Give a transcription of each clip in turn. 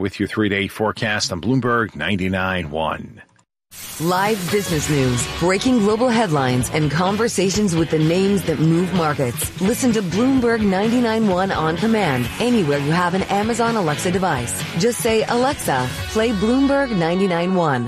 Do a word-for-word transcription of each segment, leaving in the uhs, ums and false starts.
with your three-day forecast on Bloomberg ninety-nine point one. Live business news, breaking global headlines, and conversations with the names that move markets. Listen to Bloomberg ninety-nine point one on command anywhere you have an Amazon Alexa device. Just say, Alexa, play Bloomberg ninety-nine point one.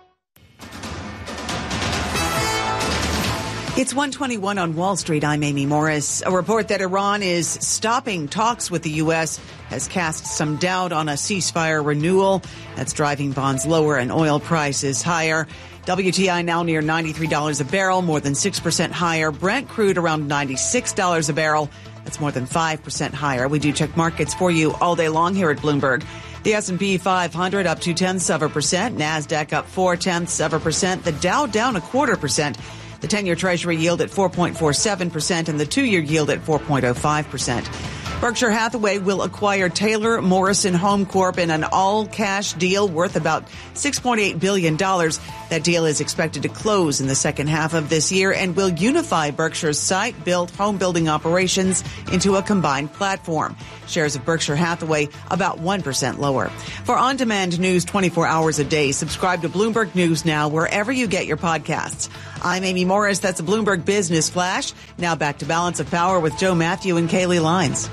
It's one twenty-one on Wall Street. I'm Amy Morris. A report that Iran is stopping talks with the U S has cast some doubt on a ceasefire renewal. That's driving bonds lower and oil prices higher. W T I now near ninety-three dollars a barrel, more than six percent higher. Brent crude around ninety-six dollars a barrel. That's more than five percent higher. We do check markets for you all day long here at Bloomberg. The S and P five hundred up two tenths of a percent. NASDAQ up four tenths of a percent. The Dow down a quarter percent. The ten-year Treasury yield at four point four seven percent and the two-year yield at four point oh five percent. Berkshire Hathaway will acquire Taylor Morrison Home Corp in an all-cash deal worth about six point eight billion dollars. That deal is expected to close in the second half of this year and will unify Berkshire's site-built home building operations into a combined platform. Shares of Berkshire Hathaway about one percent lower. For on-demand news twenty-four hours a day, subscribe to Bloomberg News Now wherever you get your podcasts. I'm Amy Morris. That's a Bloomberg Business Flash. Now back to Balance of Power with Joe Matthew and Kaylee Lines.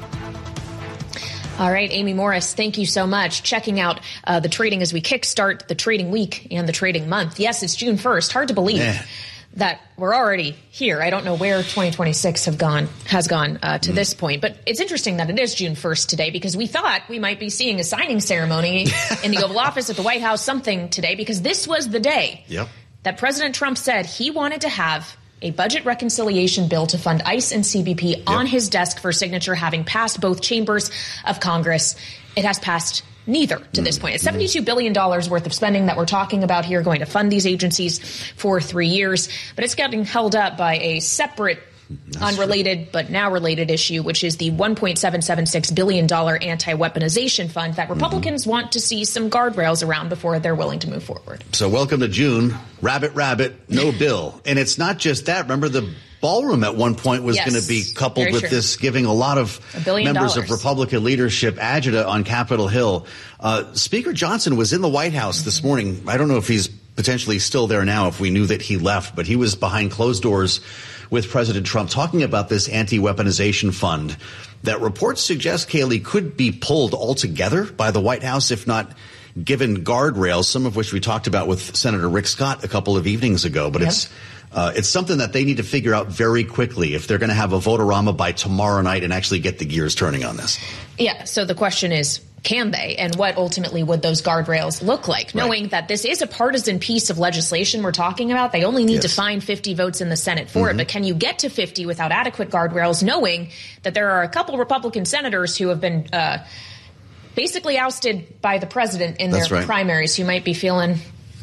All right, Amy Morris, thank you so much. Checking out uh, the trading as we kickstart the trading week and the trading month. Yes, it's June first. Hard to believe yeah. that we're already here. I don't know where twenty twenty-six have gone, has gone uh, to mm. this point. But it's interesting that it is June first today because we thought we might be seeing a signing ceremony in the Oval Office at the White House, something today, because this was the day yep. that President Trump said he wanted to have a budget reconciliation bill to fund ICE and C B P yep. on his desk for signature, having passed both chambers of Congress. It has passed neither to this point. It's seventy-two billion dollars worth of spending that we're talking about here, going to fund these agencies for three years. But it's getting held up by a separate, That's unrelated, true. but now related issue, which is the one point seven seven six billion dollars anti-weaponization fund that Republicans mm-hmm. want to see some guardrails around before they're willing to move forward. So welcome to June. Rabbit, rabbit, no bill. And it's not just that. Remember, the ballroom at one point was yes, going to be coupled with true. this, giving a lot of members dollars. of Republican leadership agita on Capitol Hill. Uh, Speaker Johnson was in the White House mm-hmm. this morning. I don't know if he's potentially still there now, if we knew that he left, but he was behind closed doors with President Trump talking about this anti-weaponization fund that reports suggest, Kaylee, could be pulled altogether by the White House, if not given guardrails, some of which we talked about with Senator Rick Scott a couple of evenings ago. But yep. it's uh, it's something that they need to figure out very quickly if they're going to have a vote-a-rama by tomorrow night and actually get the gears turning on this. Yeah, so the question is, can they? And what ultimately would those guardrails look like? Right. Knowing that this is a partisan piece of legislation we're talking about, they only need yes. to find fifty votes in the Senate for mm-hmm. it. But can you get to fifty without adequate guardrails, knowing that there are a couple Republican senators who have been uh, basically ousted by the president in That's their right. primaries who might be feeling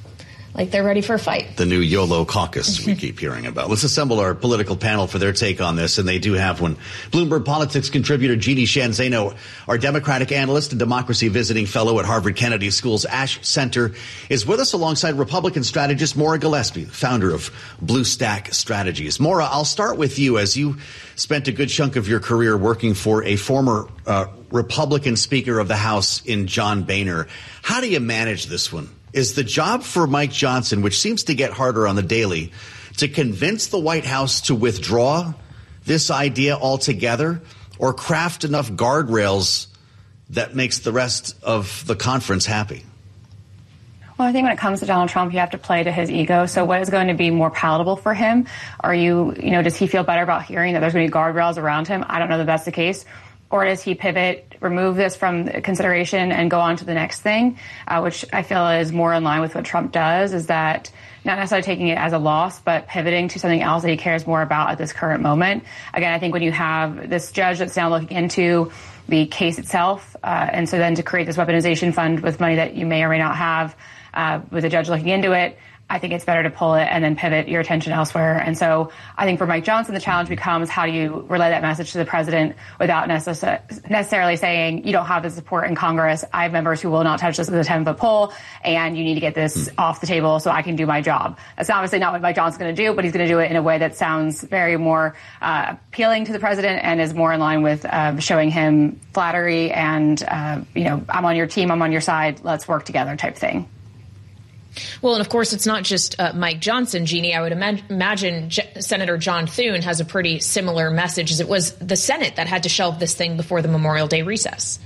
like they're ready for a fight? The new YOLO caucus we keep hearing about. Let's assemble our political panel for their take on this, and they do have one. Bloomberg Politics contributor Jeannie Sheehan Zaino, our Democratic analyst and democracy visiting fellow at Harvard Kennedy School's Ash Center, is with us alongside Republican strategist Maura Gillespie, founder of Blue Stack Strategies. Maura, I'll start with you, as you spent a good chunk of your career working for a former uh, Republican Speaker of the House in John Boehner. How do you manage this one? Is the job for Mike Johnson, which seems to get harder on the daily, to convince the White House to withdraw this idea altogether, or craft enough guardrails that makes the rest of the conference happy? Well, I think when it comes to Donald Trump, you have to play to his ego. So what is going to be more palatable for him? Are you, you know, does he feel better about hearing that there's going to be guardrails around him? I don't know that that's the case. Or does he pivot, remove this from consideration and go on to the next thing, uh, which I feel is more in line with what Trump does, is that not necessarily taking it as a loss, but pivoting to something else that he cares more about at this current moment. Again, I think when you have this judge that's now looking into the case itself, uh, and so then to create this weaponization fund with money that you may or may not have, uh, with the judge looking into it, I think it's better to pull it and then pivot your attention elsewhere. And so I think for Mike Johnson, the challenge becomes how do you relay that message to the president without necess- necessarily saying you don't have the support in Congress. I have members who will not touch this with a ten-foot pole, and you need to get this mm. off the table so I can do my job. That's obviously not what Mike Johnson's going to do, but he's going to do it in a way that sounds very more uh, appealing to the president and is more in line with uh, showing him flattery and, uh, you know, I'm on your team, I'm on your side, let's work together type thing. Well, and of course, it's not just uh, Mike Johnson, Jeannie. I would ima- imagine J- Senator John Thune has a pretty similar message, as it was the Senate that had to shelve this thing before the Memorial Day recess.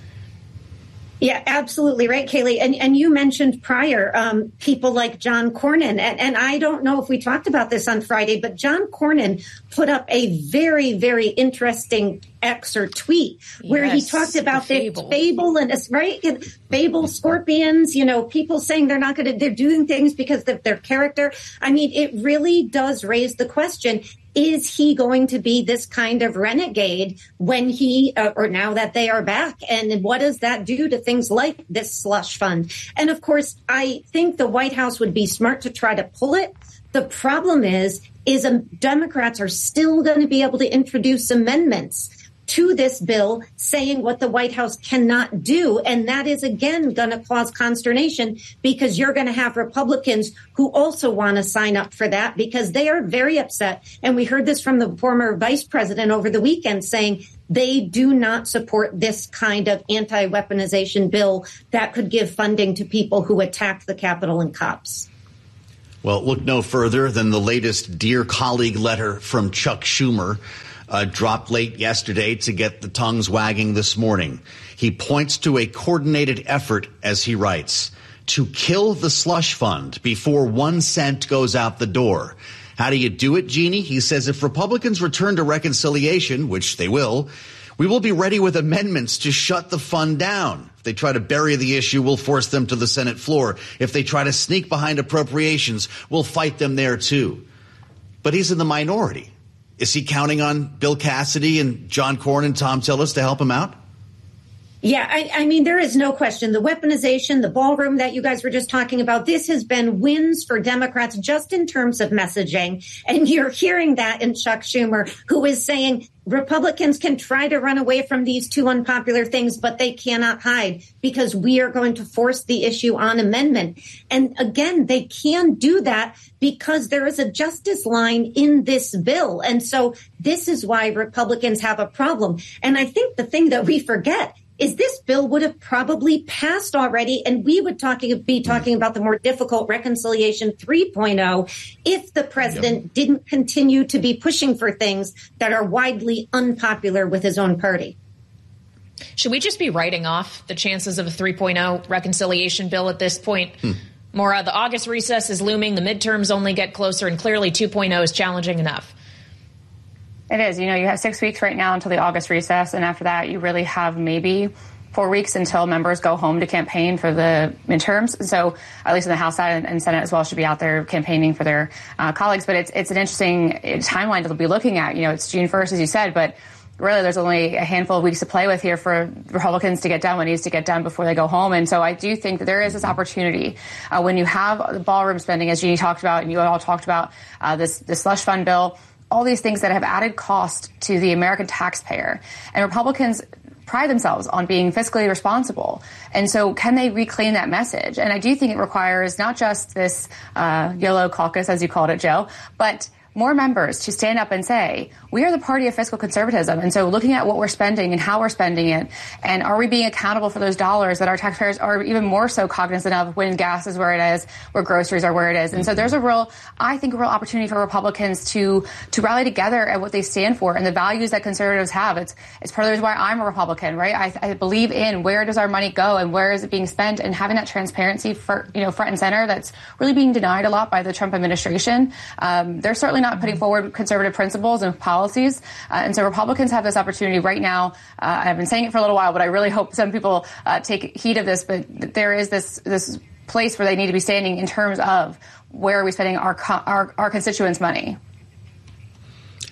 Yeah, absolutely right, Kayleigh. And and you mentioned prior um, people like John Cornyn. And, and I don't know if we talked about this on Friday, but John Cornyn put up a very, very interesting X or tweet where yes, he talked about the fable, the fable and right, fable scorpions. You know, people saying they're not going to, they're doing things because of their character. I mean, it really does raise the question. Is he going to be this kind of renegade when he, uh, or now that they are back? And what does that do to things like this slush fund? And of course, I think the White House would be smart to try to pull it. The problem is, is um, Democrats are still going to be able to introduce amendments to this bill saying what the White House cannot do. And that is, again, going to cause consternation because you're going to have Republicans who also want to sign up for that because they are very upset. And we heard this from the former vice president over the weekend saying they do not support this kind of anti-weaponization bill that could give funding to people who attacked the Capitol and cops. Well, look no further than the latest Dear Colleague letter from Chuck Schumer. Uh, dropped late yesterday to get the tongues wagging this morning. He points to a coordinated effort, as he writes, to kill the slush fund before one cent goes out the door. How do you do it, Jeannie? He says if Republicans return to reconciliation, which they will, we will be ready with amendments to shut the fund down. If they try to bury the issue, we'll force them to the Senate floor. If they try to sneak behind appropriations, we'll fight them there, too. But he's in the minority. Is he counting on Bill Cassidy and John Cornyn and Tom Tillis to help him out? Yeah, I, I mean, there is no question. The weaponization, the ballroom that you guys were just talking about, this has been wins for Democrats just in terms of messaging. And you're hearing that in Chuck Schumer, who is saying Republicans can try to run away from these two unpopular things, but they cannot hide because we are going to force the issue on amendment. And again, they can do that because there is a justice line in this bill. And so this is why Republicans have a problem. And I think the thing that we forget is this bill would have probably passed already, and we would talking, be talking about the more difficult Reconciliation three point oh if the president yep. didn't continue to be pushing for things that are widely unpopular with his own party. Should we just be writing off the chances of a three point oh reconciliation bill at this point? Hmm. Maura, the August recess is looming, the midterms only get closer, and clearly two point oh is challenging enough. It is. You know, you have six weeks right now until the August recess, and after that, you really have maybe four weeks until members go home to campaign for the midterms. So at least in the House side and Senate as well should be out there campaigning for their uh, colleagues. But it's it's an interesting timeline to be looking at. You know, it's June first, as you said, but really there's only a handful of weeks to play with here for Republicans to get done what needs to get done before they go home. And so I do think that there is this opportunity uh, when you have the ballroom spending, as Jeannie talked about, and you all talked about uh, this, this slush fund bill, all these things that have added cost to the American taxpayer. And Republicans pride themselves on being fiscally responsible. And so can they reclaim that message? And I do think it requires not just this uh, yellow caucus, as you called it, Joe, but more members to stand up and say, we are the party of fiscal conservatism. And so looking at what we're spending and how we're spending it, and are we being accountable for those dollars that our taxpayers are even more so cognizant of when gas is where it is, where groceries are where it is. And so there's a real, I think, a real opportunity for Republicans to to rally together at what they stand for and the values that conservatives have. It's it's part of the reason why I'm a Republican, right? I, I believe in where does our money go and where is it being spent, and having that transparency for, you know, front and center that's really being denied a lot by the Trump administration. Um, they're certainly not putting forward conservative principles and policies. Uh, and so Republicans have this opportunity right now. Uh, I've been saying it for a little while, but I really hope some people uh, take heed of this. But there is this this place where they need to be standing in terms of where are we spending our, our, our constituents' money.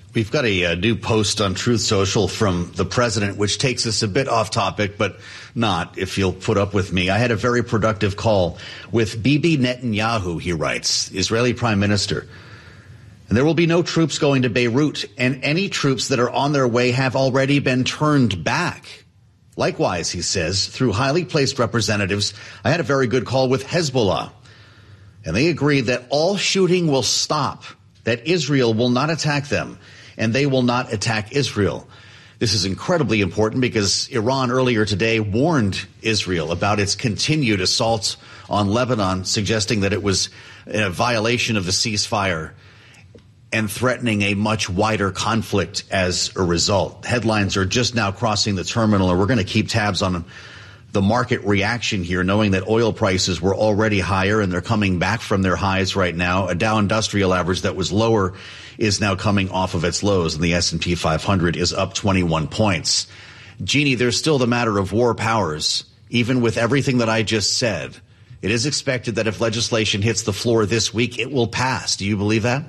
We've got a, a new post on Truth Social from the president, which takes us a bit off topic, but not, if you'll put up with me. I had a very productive call with Bibi Netanyahu, he writes, Israeli prime minister. And there will be no troops going to Beirut, and any troops that are on their way have already been turned back. Likewise, he says, through highly placed representatives, I had a very good call with Hezbollah. And they agreed that all shooting will stop, that Israel will not attack them, and they will not attack Israel. This is incredibly important because Iran earlier today warned Israel about its continued assaults on Lebanon, suggesting that it was a violation of the ceasefire and threatening a much wider conflict as a result. Headlines are just now crossing the terminal, and we're going to keep tabs on the market reaction here, knowing that oil prices were already higher and they're coming back from their highs right now. A Dow Industrial average that was lower is now coming off of its lows, and the S and P five hundred is up twenty-one points. Jeannie, there's still the matter of war powers. Even with everything that I just said, it is expected that if legislation hits the floor this week, it will pass. Do you believe that?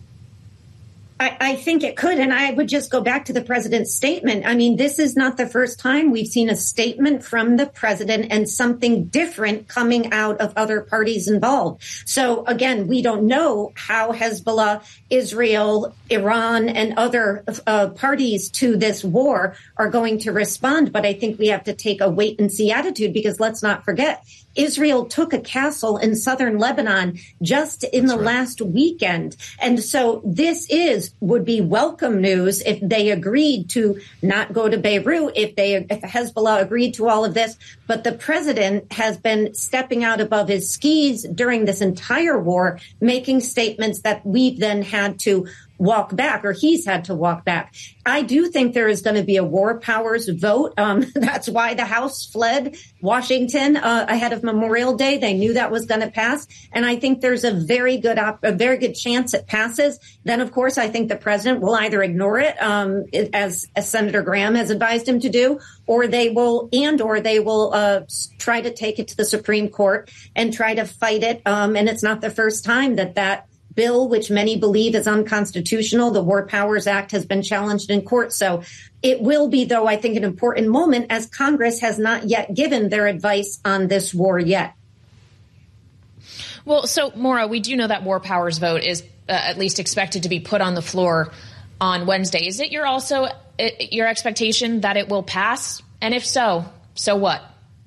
I, I think it could. And I would just go back to the president's statement. I mean, this is not the first time we've seen a statement from the president and something different coming out of other parties involved. So, again, we don't know how Hezbollah, Israel, Iran, and other uh, parties to this war are going to respond. But I think we have to take a wait and see attitude, because let's not forget, Israel took a castle in southern Lebanon just in That's the right. last weekend. And so this is would be welcome news if they agreed to not go to Beirut, if they if Hezbollah agreed to all of this. But the president has been stepping out above his skis during this entire war, making statements that we've then had to walk back, or he's had to walk back. I do think there is going to be a war powers vote. Um, that's why the House fled Washington uh, ahead of Memorial Day. They knew that was going to pass. And I think there's a very good, op- a very good chance it passes. Then, of course, I think the president will either ignore it, um, as, as Senator Graham has advised him to do, or they will, and or they will uh, try to take it to the Supreme Court and try to fight it. Um, and it's not the first time that that bill, which many believe is unconstitutional, the War Powers Act, has been challenged in court. So it will be, though, I think, an important moment, as Congress has not yet given their advice on this war yet. Well, so, Maura, we do know that War Powers vote is uh, at least expected to be put on the floor on Wednesday. Is it your also uh, your expectation that it will pass? And if so, so what?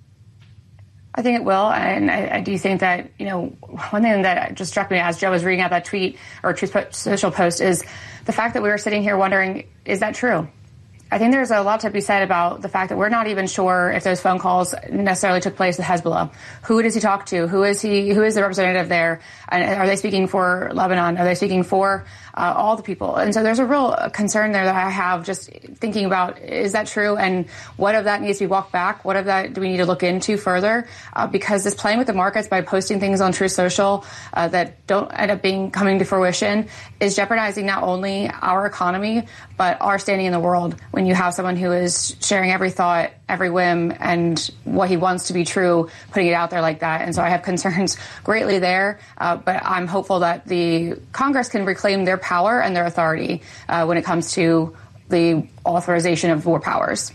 I think it will, and I, I do think that, you know, one thing that just struck me as Joe was reading out that tweet or Truth Social post is the fact that we were sitting here wondering, is that true? I think there's a lot to be said about the fact that we're not even sure if those phone calls necessarily took place with Hezbollah. Who does he talk to? Who is he? Who is the representative there? And are they speaking for Lebanon? Are they speaking for uh, all the people? And so there's a real concern there that I have just thinking about, is that true? And what of that needs to be walked back? What of that do we need to look into further? Uh, because this playing with the markets by posting things on Truth Social uh, that don't end up being coming to fruition is jeopardizing not only our economy, but our standing in the world. When you have someone who is sharing every thought, every whim, and what he wants to be true, putting it out there like that. And so I have concerns greatly there, uh, but I'm hopeful that the Congress can reclaim their power and their authority uh, when it comes to the authorization of war powers.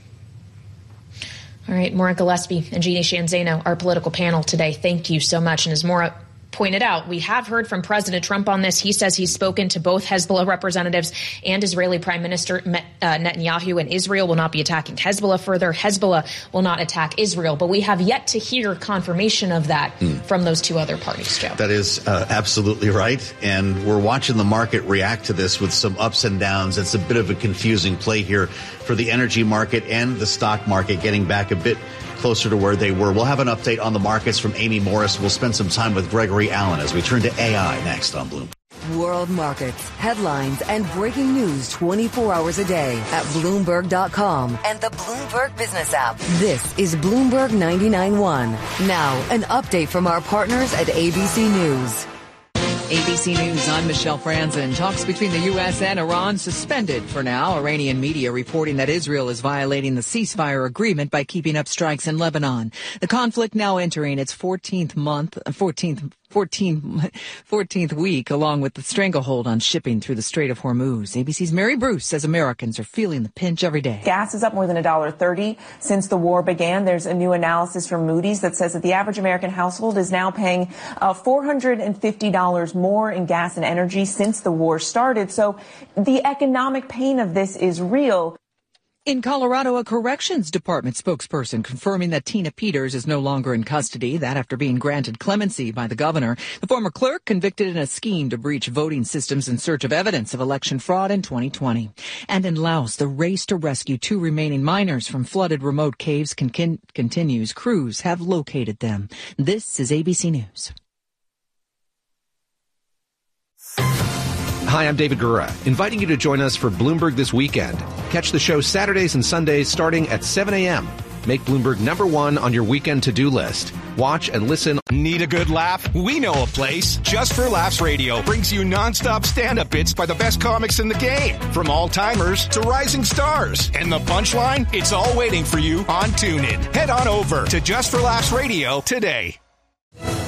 All right, Maura Gillespie and Jeannie Sheehan Zaino, our political panel today. Thank you so much. And as Maura pointed out, we have heard from President Trump on this. He says he's spoken to both Hezbollah representatives and Israeli Prime Minister uh, Netanyahu, and Israel will not be attacking Hezbollah further. Hezbollah will not attack Israel. But we have yet to hear confirmation of that mm. from those two other parties, Joe. That is uh, absolutely right. And we're watching the market react to this with some ups and downs. It's a bit of a confusing play here for the energy market and the stock market, getting back a bit closer to where they were. We'll have an update on the markets from Amy Morris. We'll spend some time with Gregory Allen as we turn to A I next on Bloomberg. World markets, headlines, and breaking news twenty-four hours a day at Bloomberg dot com and the Bloomberg Business app. This is Bloomberg ninety-nine point one. Now, an update from our partners at A B C News. A B C News, I'm Michelle Franzen. Talks between the U S and Iran suspended for now. Iranian media reporting that Israel is violating the ceasefire agreement by keeping up strikes in Lebanon. The conflict now entering its fourteenth month, fourteenth fourteenth week, along with the stranglehold on shipping through the Strait of Hormuz. A B C's Mary Bruce says Americans are feeling the pinch every day. Gas is up more than one dollar thirty since the war began. There's a new analysis from Moody's that says that the average American household is now paying uh, four hundred fifty dollars more in gas and energy since the war started. So the economic pain of this is real. In Colorado, a corrections department spokesperson confirming that Tina Peters is no longer in custody, that after being granted clemency by the governor. The former clerk convicted in a scheme to breach voting systems in search of evidence of election fraud in twenty twenty. And in Laos, the race to rescue two remaining miners from flooded remote caves con- con- continues. Crews have located them. This is A B C News. Hi, I'm David Gura, inviting you to join us for Bloomberg This Weekend. Catch the show Saturdays and Sundays starting at seven a.m. Make Bloomberg number one on your weekend to-do list. Watch and listen. Need a good laugh? We know a place. Just for Laughs Radio brings you nonstop stand-up bits by the best comics in the game. From all-timers to rising stars. And the punchline? It's all waiting for you on TuneIn. Head on over to Just for Laughs Radio today.